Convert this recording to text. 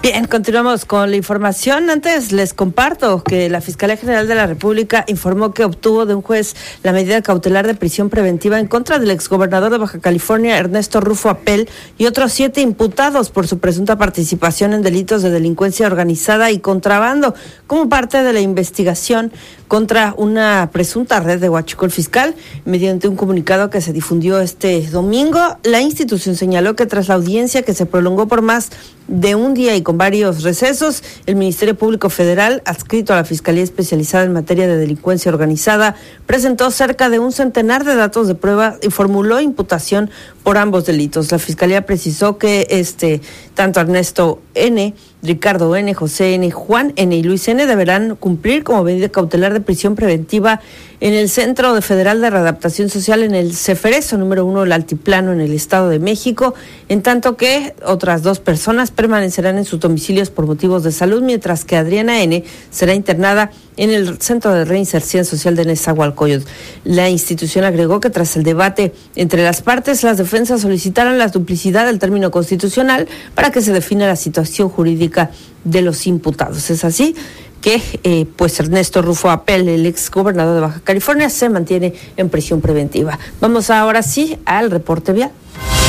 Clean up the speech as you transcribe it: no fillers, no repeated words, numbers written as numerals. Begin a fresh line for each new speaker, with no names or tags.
Bien, continuamos con la información. Antes les comparto que la Fiscalía General de la República informó que obtuvo de un juez la medida cautelar de prisión preventiva en contra del exgobernador de Baja California, Ernesto Rufo Apel, y otros 7 imputados por su presunta participación en delitos de delincuencia organizada y contrabando, como parte de la investigación contra una presunta red de huachicol fiscal. Mediante un comunicado que se difundió este domingo, la institución señaló que tras la audiencia que se prolongó por más de un día y con varios recesos, el Ministerio Público Federal, adscrito a la Fiscalía Especializada en Materia de Delincuencia Organizada, presentó cerca de un centenar de datos de prueba y formuló imputación por ambos delitos. La Fiscalía precisó que tanto Ernesto N., Ricardo N., José N., Juan N. y Luis N. deberán cumplir como medida cautelar de prisión preventiva en el Centro Federal de Readaptación Social en el Ceferezo número 1 del Altiplano en el Estado de México, en tanto que otras 2 personas permanecerán en sus domicilios por motivos de salud, mientras que Adriana N. será internada en el Centro de Reinserción Social de Nezahualcóyotl. La institución agregó que tras el debate entre las partes, las defensas solicitaron la duplicidad del término constitucional para que se defina la situación jurídica de los imputados. Es así que Ernesto Rufo Apel, el ex gobernador de Baja California, se mantiene en prisión preventiva. Vamos ahora sí al reporte vial.